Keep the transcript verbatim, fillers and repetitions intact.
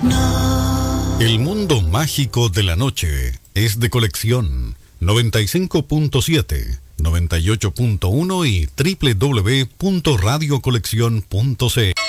No. El mundo mágico de la noche es de Colección noventa y cinco punto siete, noventa y ocho punto uno y doble u doble u doble u punto radio colección punto c l.